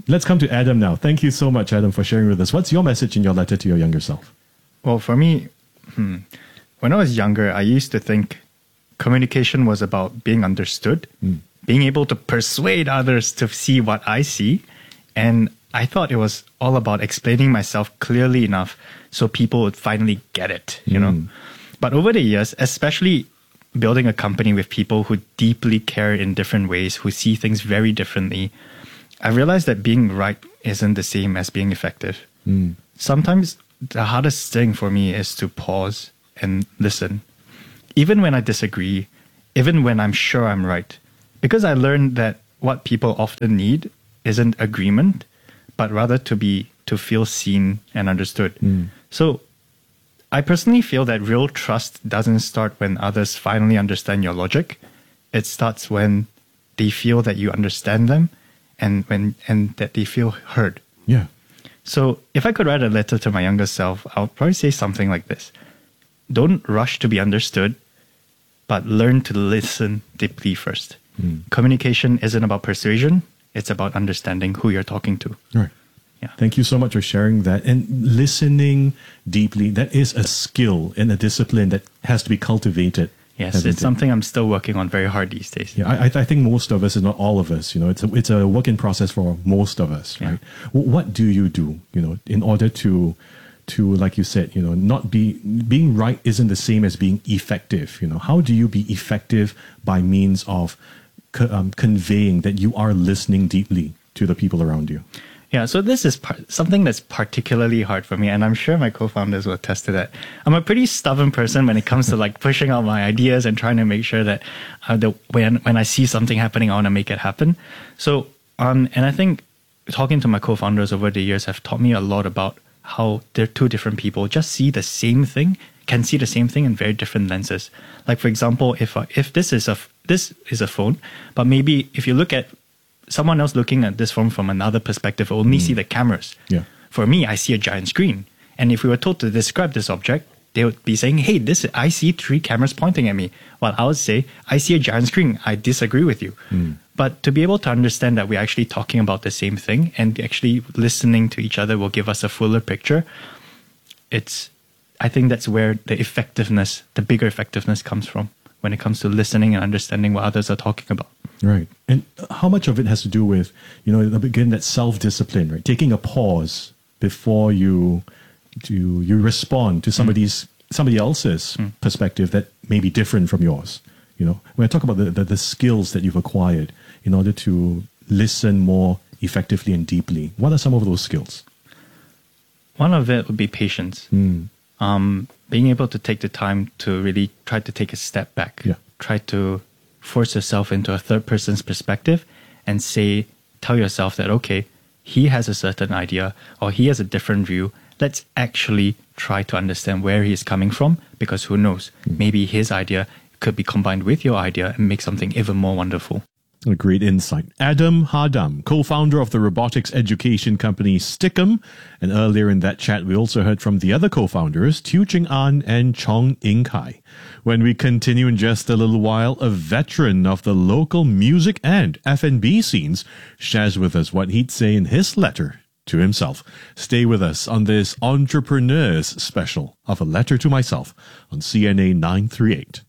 Let's come to Adam now. Thank you so much, Adam, for sharing with us. What's your message in your letter to your younger self? Well, for me, hmm, when I was younger, I used to think communication was about being understood, mm. being able to persuade others to see what I see. And I thought it was all about explaining myself clearly enough so people would finally get it, you mm. know. But over the years, especially building a company with people who deeply care in different ways, who see things very differently, I realized that being right isn't the same as being effective. Mm. Sometimes the hardest thing for me is to pause and listen. Even when I disagree, even when I'm sure I'm right. Because I learned that what people often need isn't agreement, but rather to be to feel seen and understood. Mm. So I personally feel that real trust doesn't start when others finally understand your logic. It starts when they feel that you understand them and when and that they feel heard. Yeah. So if I could write a letter to my younger self, I would probably say something like this. Don't rush to be understood, but learn to listen deeply first. Mm. Communication isn't about persuasion. It's about understanding who you're talking to. Right. Yeah. Thank you so much for sharing that. And listening deeply, that is a skill and a discipline that has to be cultivated. Yes, it's something I'm still working on very hard these days. Yeah, I, I think most of us, if not all of us, you know, it's a, it's a work in process for most of us, right? Yeah. What do you do, you know, in order to, to like you said, you know, not be, being right isn't the same as being effective, you know. How do you be effective by means of co- um, conveying that you are listening deeply to the people around you? Yeah, so this is par- something that's particularly hard for me, and I'm sure my co-founders will attest to that. I'm a pretty stubborn person when it comes to like pushing out my ideas and trying to make sure that uh, the, when when I see something happening, I want to make it happen. So, um, and I think talking to my co-founders over the years have taught me a lot about how they're two different people, just see the same thing, can see the same thing in very different lenses. Like for example, if uh, if this is a this is a phone, but maybe if you look at someone else looking at this phone from another perspective will only mm. see the cameras. Yeah. For me, I see a giant screen. And if we were told to describe this object, they would be saying, hey, this I see three cameras pointing at me. While I would say, I see a giant screen. I disagree with you. Mm. But to be able to understand that we're actually talking about the same thing and actually listening to each other will give us a fuller picture, it's, I think that's where the effectiveness, the bigger effectiveness comes from when it comes to listening and understanding what others are talking about. Right. And how much of it has to do with, you know, again, that self-discipline, right? Taking a pause before you you, you respond to somebody's mm. somebody else's mm. perspective that may be different from yours. You know, when I talk about the, the, the skills that you've acquired in order to listen more effectively and deeply, what are some of those skills? One of it would be patience. Mm. Um, being able to take the time to really try to take a step back. Yeah. Try to force yourself into a third person's perspective and say, tell yourself that, okay, he has a certain idea or he has a different view. Let's actually try to understand where he's coming from, because who knows, mm. maybe his idea could be combined with your idea and make something even more wonderful. A great insight. Adam Hardam, co-founder of the robotics education company Stickum. And earlier in that chat, we also heard from the other co-founders, Tiu Ching An and Chong Ing Kai. When we continue in just a little while, a veteran of the local music and F and B scenes shares with us what he'd say in his letter to himself. Stay with us on this Entrepreneurs special of A Letter to Myself on C N A nine thirty-eight.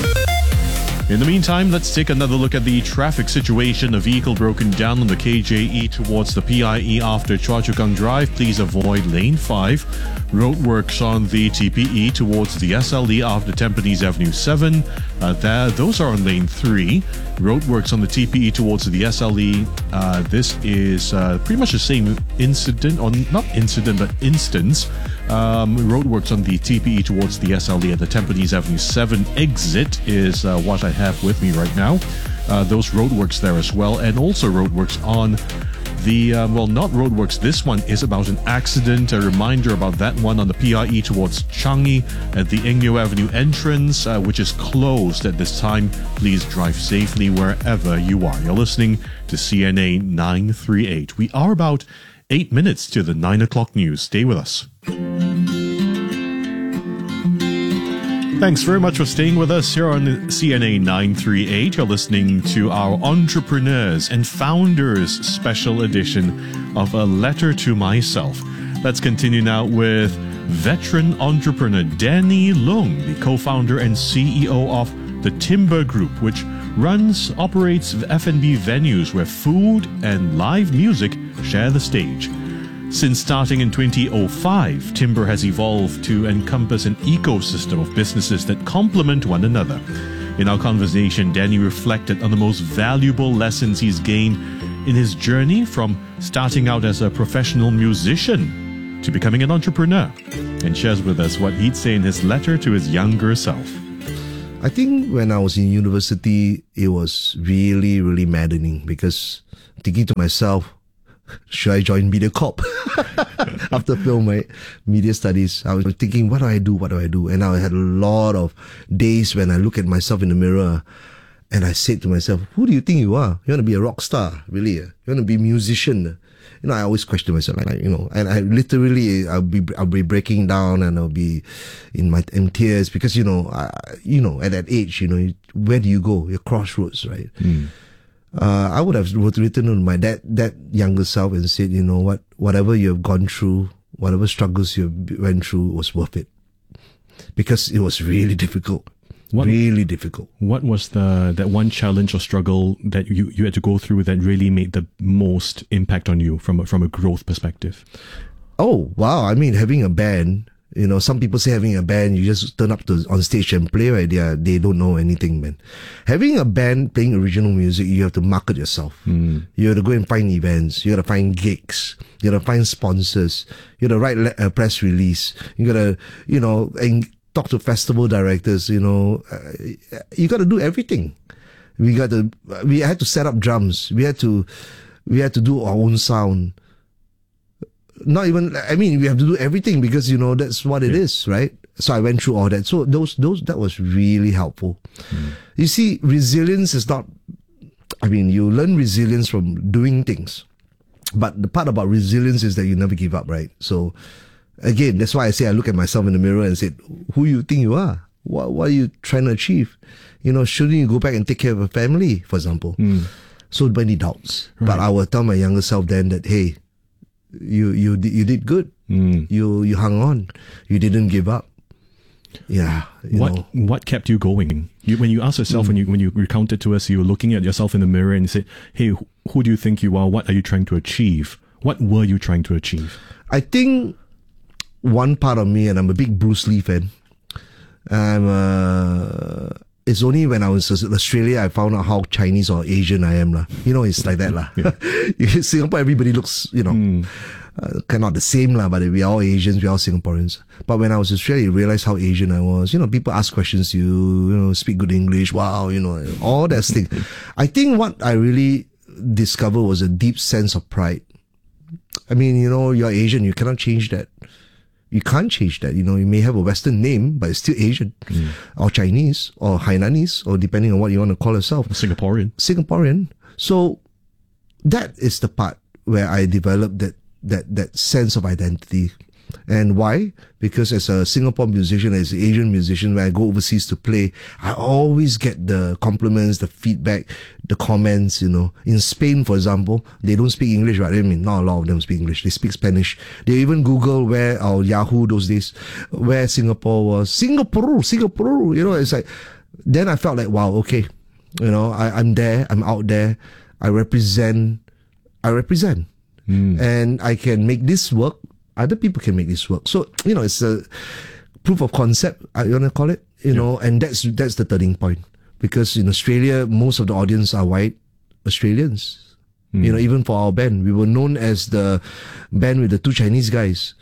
In the meantime, let's take another look at the traffic situation. A vehicle broken down on the K J E towards the P I E after Choa Chu Kang Drive. Please avoid lane five. Roadworks on the T P E towards the S L E after Tampines Avenue seven. Uh, that, those are on lane three. Roadworks on the T P E towards the S L E. Uh, this is uh, pretty much the same incident, or not incident, but instance. Um, roadworks on the T P E towards the S L E at the Tampines Avenue seven exit is uh, what I have with me right now. Uh, those roadworks there as well, and also roadworks on the, uh, well, not roadworks. This one is about an accident. A reminder about that one on the P I E towards Changi at the Eng Neo Avenue entrance, uh, which is closed at this time. Please drive safely wherever you are. You're listening to C N A nine thirty-eight. We are about eight minutes to the nine o'clock news. Stay with us. Thanks very much for staying with us here on C N A nine three eight. You're listening to our Entrepreneurs and Founders special edition of A Letter to Myself. Let's continue now with veteran entrepreneur Danny Leung, the co-founder and C E O of the Timber Group, which runs, operates F and B venues where food and live music share the stage. Since starting in twenty oh five, Timber has evolved to encompass an ecosystem of businesses that complement one another. In our conversation, Danny reflected on the most valuable lessons he's gained in his journey from starting out as a professional musician to becoming an entrepreneur, and shares with us what he'd say in his letter to his younger self. I think when I was in university, it was really, really maddening because thinking to myself, should I join MediaCorp? After film, my media studies, I was thinking, what do I do? What do I do? And I had a lot of days when I look at myself in the mirror and I said to myself, who do you think you are? You want to be a rock star? Really? You want to be a musician? You know, I always question myself, like, you know, and I literally, I'll be, I'll be breaking down and I'll be in my in tears because, you know, I, you know, at that age, you know, where do you go? You're crossroads, right? Mm. Uh, I would have written to my dad, that younger self and said, you know what, whatever you have gone through, whatever struggles you went through was worth it. Because it was really difficult. What, really difficult. What was the that one challenge or struggle that you, you had to go through that really made the most impact on you from a, from a growth perspective? Oh, wow. I mean, having a band, you know, some people say having a band, you just turn up to on stage and play, right? They, are, they don't know anything, man. Having a band playing original music, you have to market yourself. Mm. You have to go and find events. You got to find gigs. You got to find sponsors. You got to write a press release. You got to, you know, and talk to festival directors, you know, uh, you got to do everything. We got to, we had to set up drums. We had to, we had to do our own sound. Not even, I mean, we have to do everything because, you know, that's what it yeah. is, right? So I went through all that. So those, those, that was really helpful. Mm. You see, resilience is not, I mean, you learn resilience from doing things. But the part about resilience is that you never give up, right? So, again, that's why I say I look at myself in the mirror and said, who you think you are? What, what are you trying to achieve? You know, shouldn't you go back and take care of a family, for example? Mm. So many doubts. Right. But I will tell my younger self then that, hey, you you you did good. Mm. You you hung on. You didn't give up. Yeah. You what know. what kept you going? You, when you asked yourself, mm. when you when you recounted to us, you were looking at yourself in the mirror and you said, hey, who, who do you think you are? What are you trying to achieve? What were you trying to achieve? I think one part of me, and I'm a big Bruce Lee fan. I'm uh, it's only when I was in Australia I found out how Chinese or Asian I am lah. You know, it's like that lah. Yeah. Singapore, everybody looks, you know, mm. uh, kind of the same lah. But we are all Asians, we are all Singaporeans. But when I was in Australia, I realized how Asian I was. You know, people ask questions to you, you know, speak good English. Wow, you know, all that thing. I think what I really discovered was a deep sense of pride. I mean, you know, you're Asian, you cannot change that. You can't change that. You know, you may have a Western name, but it's still Asian, mm. or Chinese, or Hainanese, or depending on what you want to call yourself. Singaporean. Singaporean. So that is the part where I developed that that that sense of identity. And why? Because as a Singapore musician, as an Asian musician, when I go overseas to play, I always get the compliments, the feedback, the comments, you know. In Spain, for example, they don't speak English, right? I mean, not a lot of them speak English. They speak Spanish. They even Google where, or Yahoo those days, where Singapore was. Singapore, Singapore, you know, it's like, then I felt like, wow, okay, you know, I, I'm there, I'm out there, I represent, I represent. Mm. And I can make this work. Other people can make this work. So, you know, it's a proof of concept, you want to call it, you yeah. know, and that's that's the turning point. Because in Australia, most of the audience are white Australians. Mm. You know, even for our band, we were known as the band with the two Chinese guys.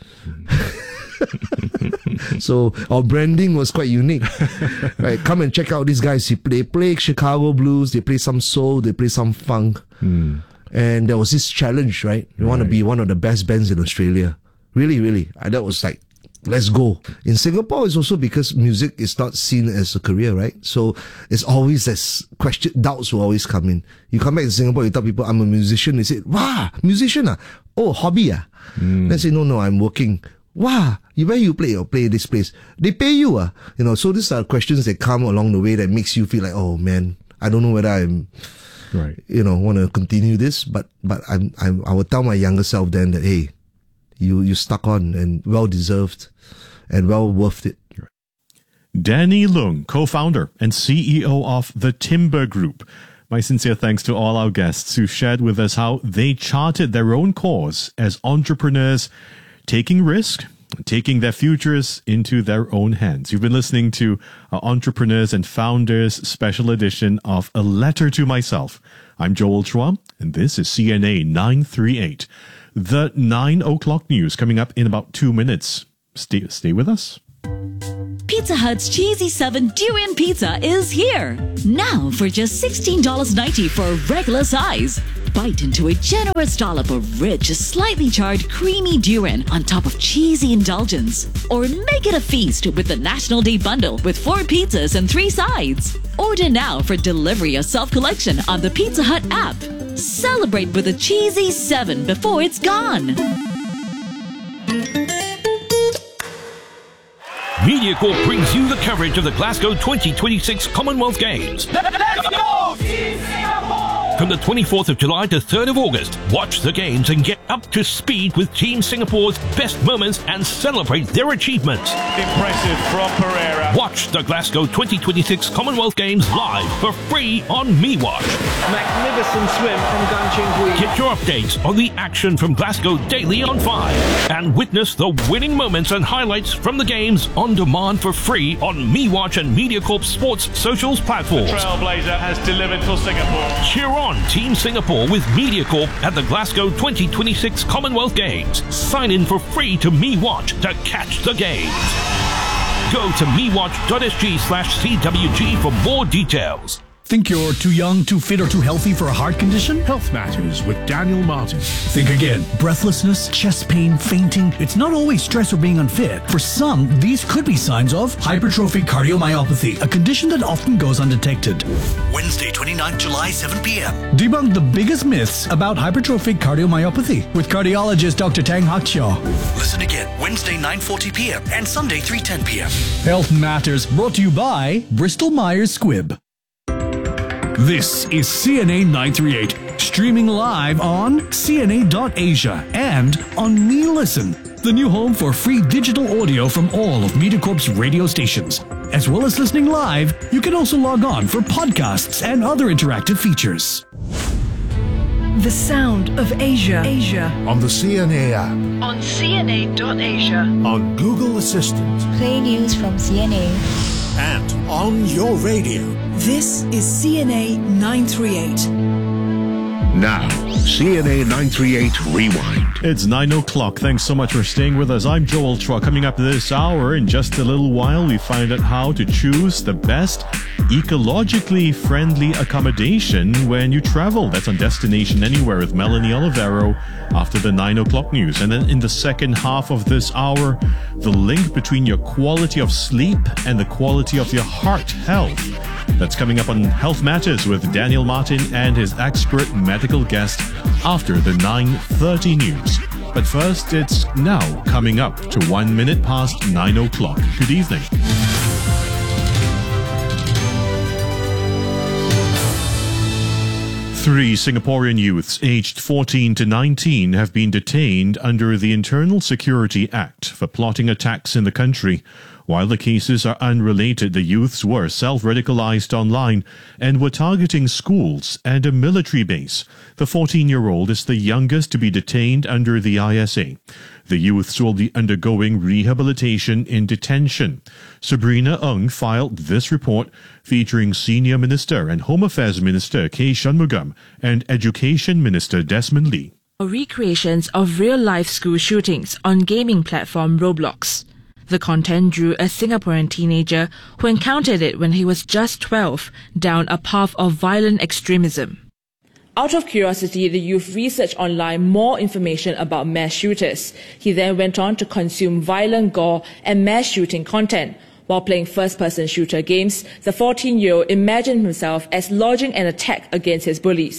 Mm. So our branding was quite unique. Right? Come and check out these guys. They play, play Chicago blues, they play some soul, they play some funk. Mm. And there was this challenge, right? We right. want to be one of the best bands in Australia. Really, really. And that was like, let's go. In Singapore, it's also because music is not seen as a career, right? So it's always this question, doubts will always come in. You come back to Singapore, you tell people, I'm a musician. They say, wow, musician ah? Oh, hobby ah? Mm. They say, no, no, I'm working. Wow, you where you play or play this place? They pay you, ah. You know, so these are questions that come along the way that makes you feel like, oh man, I don't know whether I'm, right. you know, want to continue this, but but I'm I'm I will tell my younger self then that hey, you you stuck on and well deserved, and well worth it. Danny Leung, co-founder and C E O of the Timber Group. My sincere thanks to all our guests who shared with us how they charted their own course as entrepreneurs, taking risk, taking their futures into their own hands. You've been listening to our Entrepreneurs and Founders special edition of A Letter to Myself. I'm Joel Chua, and this is C N A nine thirty-eight. The nine o'clock news coming up in about two minutes. Stay, stay with us. Pizza Hut's Cheesy seven Durian Pizza is here. Now for just sixteen dollars and ninety cents for a regular size. Bite into a generous dollop of rich, slightly charred, creamy durian on top of cheesy indulgence. Or make it a feast with the National Day Bundle with four pizzas and three sides. Order now for delivery or self-collection on the Pizza Hut app. Celebrate with a Cheesy seven before it's gone. MediaCorp brings you the coverage of the Glasgow twenty twenty-six Commonwealth Games. Let's go, Team Singapore! From the twenty-fourth of July to third of August, watch the games and get up to speed with Team Singapore's best moments and celebrate their achievements. Impressive from Pereira. Watch the Glasgow twenty twenty-six Commonwealth Games live for free on MeWatch. Magnificent swim from Gan Cheng Hui. Get your updates on the action from Glasgow daily on five and witness the winning moments and highlights from the games on demand for free on MeWatch and MediaCorp Sports socials platforms. The Trailblazer has delivered for Singapore. Cheer on Team Singapore with MediaCorp at the Glasgow twenty twenty-six Commonwealth Games. Sign in for free to MeWatch to catch the games. Go to mewatch.sg slash CWG for more details. Think you're too young, too fit, or too healthy for a heart condition? Health Matters with Daniel Martin. Think again. Breathlessness, chest pain, fainting. It's not always stress or being unfit. For some, these could be signs of hypertrophic cardiomyopathy, a condition that often goes undetected. Wednesday, twenty-ninth of July, seven p.m. Debunk the biggest myths about hypertrophic cardiomyopathy with cardiologist Doctor Tang Hak Shaw. Listen again, Wednesday, nine forty p.m. and Sunday, three ten p.m. Health Matters, brought to you by Bristol Myers Squibb. This is C N A nine thirty-eight, streaming live on C N A dot Asia and on Me Listen, the new home for free digital audio from all of MediaCorp's radio stations. As well as listening live, you can also log on for podcasts and other interactive features. The sound of Asia. Asia. On the C N A app. On C N A dot Asia. On Google Assistant. Play news from C N A. And on your radio. This is C N A nine thirty-eight. Now, C N A nine thirty-eight Rewind. It's nine o'clock. Thanks so much for staying with us. I'm Joel Chua. Coming up this hour, in just a little while, we find out how to choose the best ecologically friendly accommodation when you travel. That's on Destination Anywhere with Melanie Olivero after the nine o'clock news. And then in the second half of this hour, the link between your quality of sleep and the quality of your heart health. That's coming up on Health Matters with Daniel Martin and his expert medical guest after the nine thirty news. But first, it's now coming up to one minute past nine o'clock. Good evening. Three Singaporean youths aged fourteen to nineteen have been detained under the Internal Security Act for plotting attacks in the country. While the cases are unrelated, the youths were self-radicalized online and were targeting schools and a military base. The fourteen-year-old is the youngest to be detained under the I S A. The youths will be undergoing rehabilitation in detention. Sabrina Ng filed this report featuring Senior Minister and Home Affairs Minister K. Shanmugam and Education Minister Desmond Lee. Recreations of real-life school shootings on gaming platform Roblox. The content drew a Singaporean teenager who encountered it when he was just twelve down a path of violent extremism. Out of curiosity, the youth researched online more information about mass shooters. He then went on to consume violent gore and mass shooting content. While playing first-person shooter games, the fourteen-year-old imagined himself as lodging an attack against his bullies.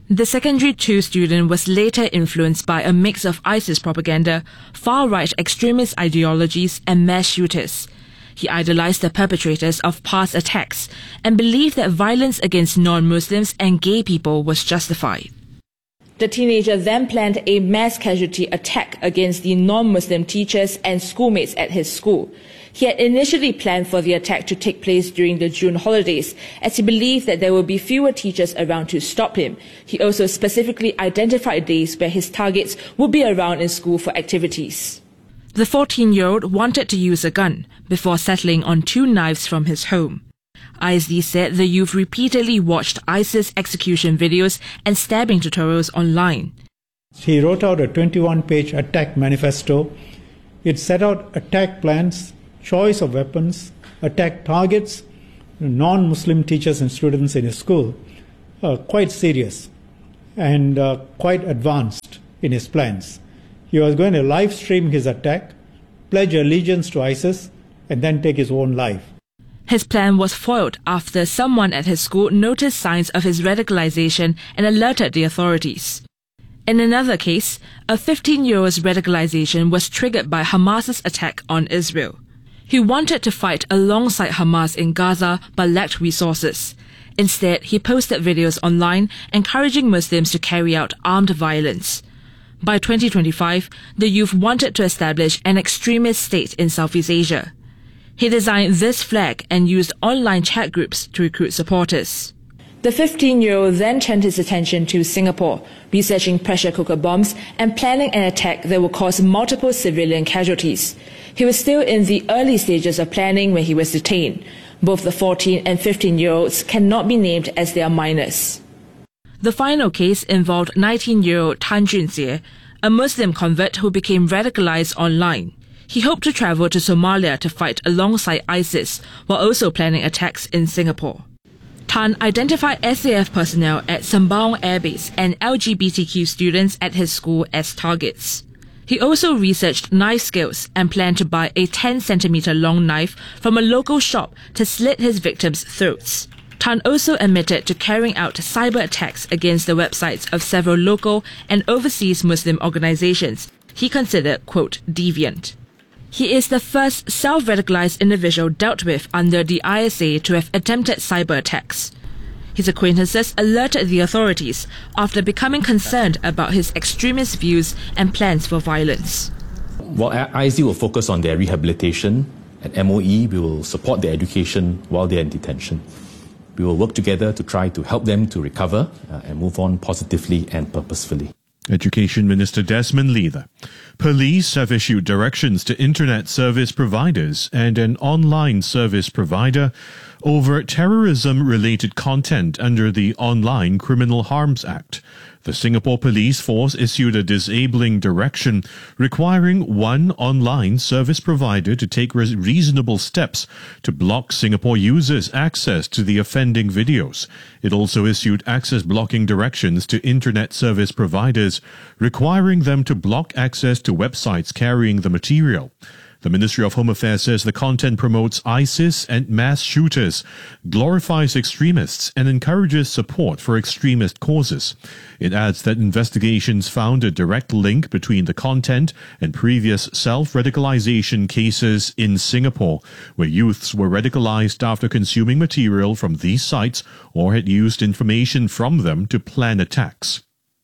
The secondary two student was later influenced by a mix of ISIS propaganda, far-right extremist ideologies, and mass shooters. He idolized the perpetrators of past attacks and believed that violence against non-Muslims and gay people was justified. The teenager then planned a mass casualty attack against the non-Muslim teachers and schoolmates at his school. He had initially planned for the attack to take place during the June holidays, as he believed that there would be fewer teachers around to stop him. He also specifically identified days where his targets would be around in school for activities. The fourteen-year-old wanted to use a gun before settling on two knives from his home. I S D said the youth repeatedly watched ISIS execution videos and stabbing tutorials online. He wrote out a twenty-one page attack manifesto. It set out attack plans, choice of weapons, attack targets, non-Muslim teachers and students in his school. Uh, quite serious and uh, quite advanced in his plans. He was going to live stream his attack, pledge allegiance to ISIS, and then take his own life. His plan was foiled after someone at his school noticed signs of his radicalization and alerted the authorities. In another case, a fifteen-year-old's radicalization was triggered by Hamas's attack on Israel. He wanted to fight alongside Hamas in Gaza but lacked resources. Instead, he posted videos online encouraging Muslims to carry out armed violence. By twenty twenty-five, the youth wanted to establish an extremist state in Southeast Asia. He designed this flag and used online chat groups to recruit supporters. The fifteen-year-old then turned his attention to Singapore, researching pressure cooker bombs and planning an attack that would cause multiple civilian casualties. He was still in the early stages of planning when he was detained. Both the fourteen and fifteen-year-olds cannot be named as they are minors. The final case involved nineteen-year-old Tan Junxie, a Muslim convert who became radicalized online. He hoped to travel to Somalia to fight alongside ISIS while also planning attacks in Singapore. Tan identified S A F personnel at Sembawang Air Base and L G B T Q students at his school as targets. He also researched knife skills and planned to buy a ten centimeter long knife from a local shop to slit his victims' throats. Tan also admitted to carrying out cyber attacks against the websites of several local and overseas Muslim organizations he considered, quote, deviant. He is the first self-radicalized individual dealt with under the I S A to have attempted cyber attacks. His acquaintances alerted the authorities after becoming concerned about his extremist views and plans for violence. While I S D will focus on their rehabilitation, at M O E we will support their education while they're in detention. We will work together to try to help them to recover uh, and move on positively and purposefully. Education Minister Desmond Leather. Police have issued directions to internet service providers and an online service provider over terrorism-related content under the Online Criminal Harms Act. The Singapore Police Force issued a disabling direction requiring one online service provider to take re- reasonable steps to block Singapore users' access to the offending videos. It also issued access blocking directions to internet service providers, requiring them to block access to websites carrying the material. The Ministry of Home Affairs says the content promotes ISIS and mass shooters, glorifies extremists, and encourages support for extremist causes. It adds that investigations found a direct link between the content and previous self-radicalization cases in Singapore, where youths were radicalized after consuming material from these sites or had used information from them to plan attacks.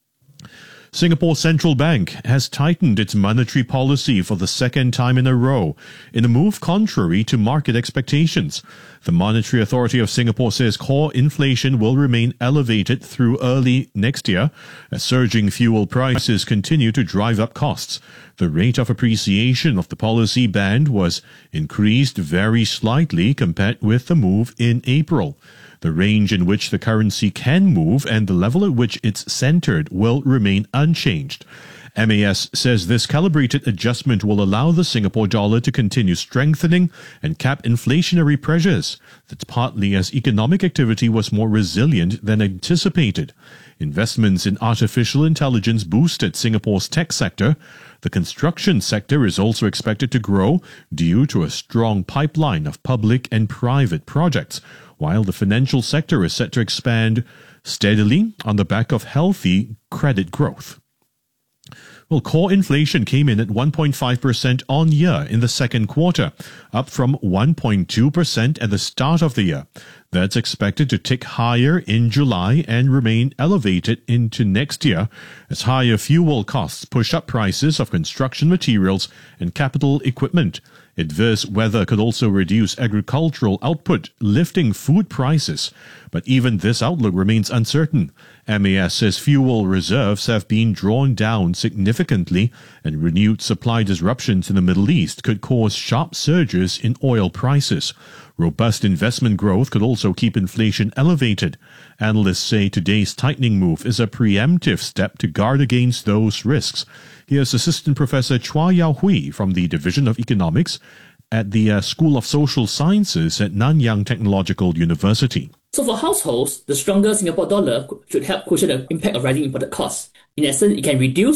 Singapore Central Bank has tightened its monetary policy for the second time in a row, in a move contrary to market expectations. The Monetary Authority of Singapore says core inflation will remain elevated through early next year, as surging fuel prices continue to drive up costs. The rate of appreciation of the policy band was increased very slightly compared with the move in April. The range in which the currency can move and the level at which it's centered will remain unchanged. M A S says this calibrated adjustment will allow the Singapore dollar to continue strengthening and cap inflationary pressures. That's partly as economic activity was more resilient than anticipated. Investments in artificial intelligence boosted Singapore's tech sector. The construction sector is also expected to grow due to a strong pipeline of public and private projects, while the financial sector is set to expand steadily on the back of healthy credit growth. Well, core inflation came in at one point five percent on year in the second quarter, up from one point two percent at the start of the year. That's expected to tick higher in July and remain elevated into next year as higher fuel costs push up prices of construction materials and capital equipment. Adverse weather could also reduce agricultural output, lifting food prices. But even this outlook remains uncertain. M A S says fuel reserves have been drawn down significantly, and renewed supply disruptions in the Middle East could cause sharp surges in oil prices. Robust investment growth could also keep inflation elevated. Analysts say today's tightening move is a preemptive step to guard against those risks. Here's Assistant Professor Chua Yao Hui from the Division of Economics at the uh, School of Social Sciences at Nanyang Technological University. So for households, the stronger Singapore dollar should help cushion the impact of rising imported costs. In essence, it can reduce